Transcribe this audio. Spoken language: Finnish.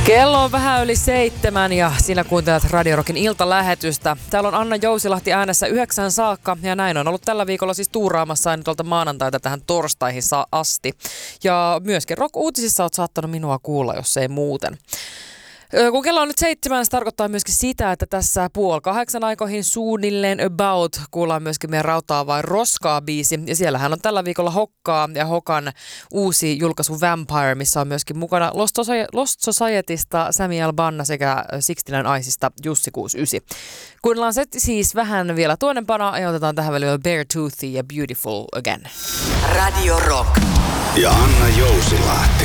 Kello on vähän yli 7 ja sinä kuuntelet Radio Rockin iltalähetystä. Täällä on Anna Jousilahti äänessä 9 saakka ja näin on ollut tällä viikolla siis tuuraamassa aina tuolta maanantaita tähän torstaihin asti. Ja myöskin Rock-uutisissa olet saattanut minua kuulla, jos ei muuten. Kun kello on nyt 7, se tarkoittaa myöskin sitä, että tässä 7:30 aikoihin suunnilleen about kuullaan myöskin meidän Rautaa vai roskaa -biisi. Ja siellähän on tällä viikolla Hokkaa ja Hokan uusi julkaisu Vampire, missä on myöskin mukana Lost Societysta Sami Albanna sekä 69 Icesta Jussi 69. Kuunnellaan se siis vähän vielä tuonnempana ja otetaan tähän väliin Beartoothia ja Beautiful Again. Radio Rock. Ja Anna Jousilahti.